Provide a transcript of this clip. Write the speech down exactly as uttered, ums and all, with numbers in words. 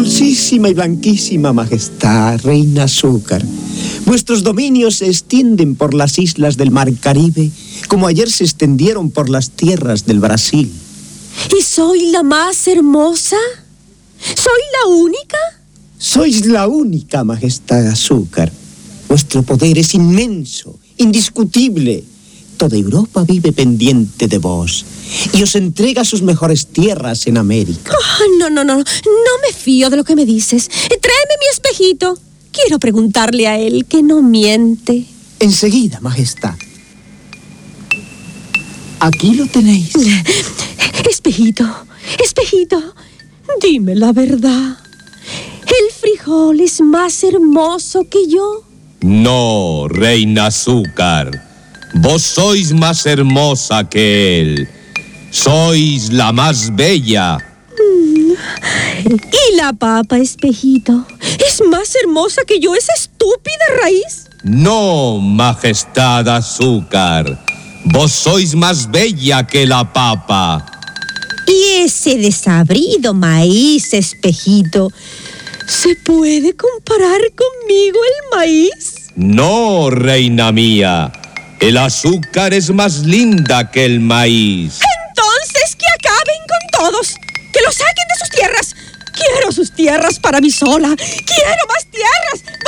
Dulcísima y blanquísima majestad, reina Azúcar, vuestros dominios se extienden por las islas del mar Caribe, como ayer se extendieron por las tierras del Brasil. ¿Y soy la más hermosa? ¿Soy la única? Sois la única, majestad Azúcar. Vuestro poder es inmenso, indiscutible. Toda Europa vive pendiente de vos y os entrega sus mejores tierras en América. Oh, no, no, no, no me fío de lo que me dices. Tráeme mi espejito. Quiero preguntarle a él que no miente. Enseguida, majestad. Aquí lo tenéis. Espejito, espejito, dime la verdad. ¿El frijol es más hermoso que yo? No, reina Azúcar. Vos sois más hermosa que él. Sois la más bella. Mm. ¿Y la papa, espejito? ¿Es más hermosa que yo, esa estúpida raíz? No, majestad Azúcar. Vos sois más bella que la papa. ¿Y ese desabrido maíz, espejito? ¿Se puede comparar conmigo el maíz? No, reina mía. El azúcar es más linda que el maíz. Entonces que acaben con todos. Que los saquen de sus tierras. Quiero sus tierras para mí sola. Quiero más tierras.